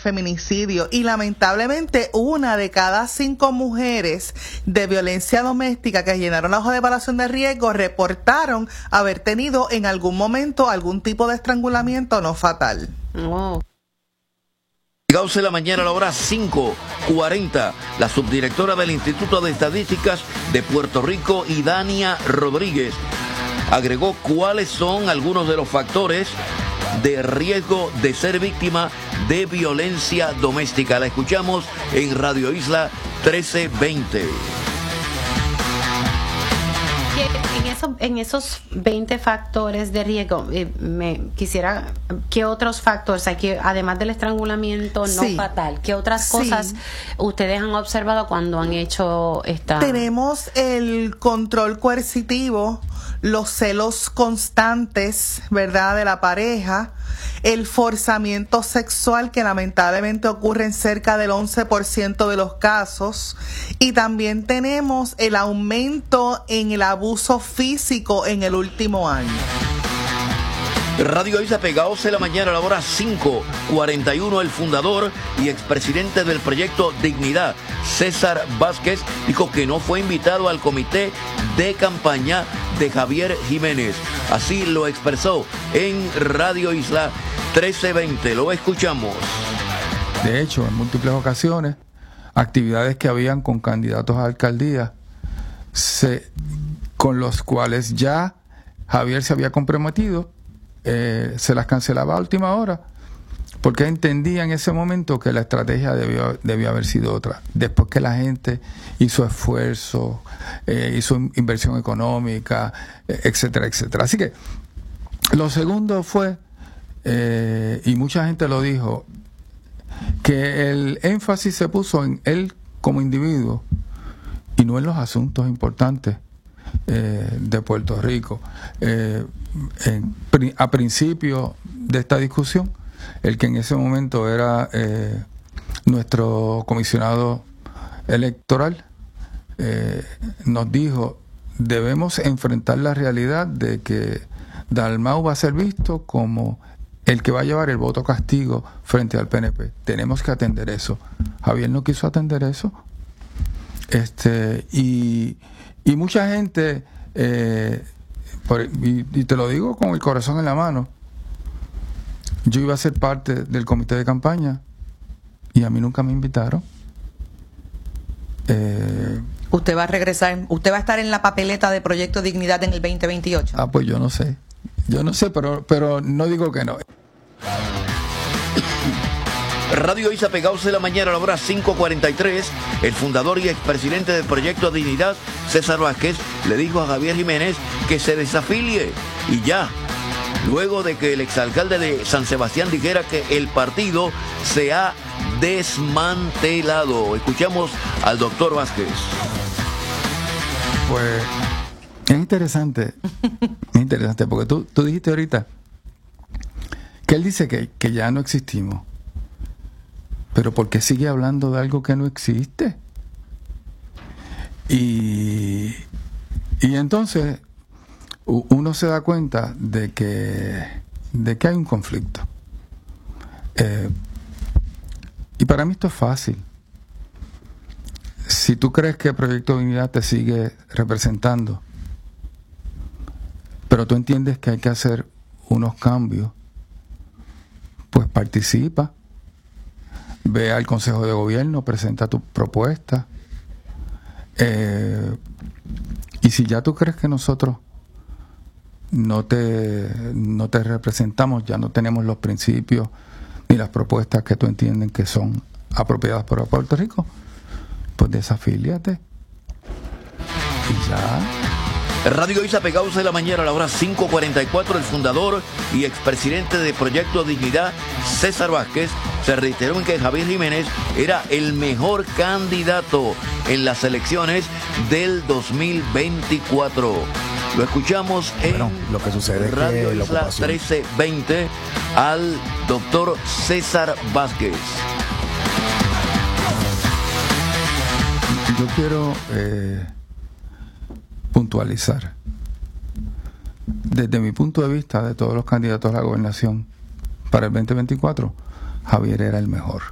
feminicidio, y lamentablemente 1 de cada 5 mujeres de violencia doméstica que llenaron la hoja de evaluación de riesgo reportaron haber tenido en algún momento algún tipo de estrangulamiento no fatal. Wow. Pegados en la mañana a la hora 5:40, la subdirectora del Instituto de Estadísticas de Puerto Rico, Idania Rodríguez, agregó cuáles son algunos de los factores de riesgo de ser víctima de violencia doméstica. La escuchamos en Radio Isla 1320. En esos 20 factores de riesgo, ¿qué otros factores hay que, además del estrangulamiento no fatal, qué otras cosas ustedes han observado cuando han hecho esta? Tenemos el control coercitivo, los celos constantes, ¿verdad?, de la pareja, el forzamiento sexual, que lamentablemente ocurre en cerca del 11% de los casos, y también tenemos el aumento en el abuso físico en el último año. Radio Isla, pegados en la mañana a la hora 5:41, el fundador y expresidente del proyecto Dignidad, César Vázquez, dijo que no fue invitado al comité de campaña de Javier Jiménez. Así lo expresó en Radio Isla 1320. Lo escuchamos. De hecho, en múltiples ocasiones, actividades que habían con candidatos a alcaldía, con los cuales ya Javier se había comprometido, se las cancelaba a última hora, porque entendía en ese momento que la estrategia debió haber sido otra. Después que la gente hizo esfuerzo, hizo inversión económica, etcétera, etcétera. Así que lo segundo fue, y mucha gente lo dijo, que el énfasis se puso en él como individuo y no en los asuntos importantes de Puerto Rico. A principio de esta discusión, el que en ese momento era nuestro comisionado electoral nos dijo: debemos enfrentar la realidad de que Dalmau va a ser visto como el que va a llevar el voto castigo frente al PNP. Tenemos que atender eso. Javier no quiso atender eso. Y mucha gente, y te lo digo con el corazón en la mano, yo iba a ser parte del comité de campaña y a mí nunca me invitaron. ¿Usted va a regresar? ¿Usted va a estar en la papeleta de Proyecto Dignidad en el 2028? Pues yo no sé. Pero no digo que no. Radio Isla, pegados de la mañana a la hora 5:43, el fundador y expresidente del Proyecto Dignidad, César Vázquez, le dijo a Javier Jiménez que se desafilie y ya, luego de que el exalcalde de San Sebastián dijera que el partido se ha desmantelado. Escuchamos al doctor Vázquez. Pues es interesante, porque tú dijiste ahorita que él dice que ya no existimos. Pero ¿por qué sigue hablando de algo que no existe? Y entonces uno se da cuenta de que hay un conflicto. Y para mí esto es fácil. Si tú crees que el Proyecto Dignidad te sigue representando, pero tú entiendes que hay que hacer unos cambios, pues participa. Ve al Consejo de Gobierno, presenta tu propuesta. Y si ya tú crees que nosotros no te representamos, ya no tenemos los principios ni las propuestas que tú entiendes que son apropiadas para Puerto Rico, pues desafíliate. Y ya. Radio Isla, pegados de la mañana a la hora 5:44, el fundador y expresidente de Proyecto Dignidad, César Vázquez, se reiteró en que Javier Jiménez era el mejor candidato en las elecciones del 2024. Lo escuchamos en lo que sucede Radio es que Isla 1320 al doctor César Vázquez. Yo quiero puntualizar. Desde mi punto de vista, de todos los candidatos a la gobernación para el 2024, Javier era el mejor.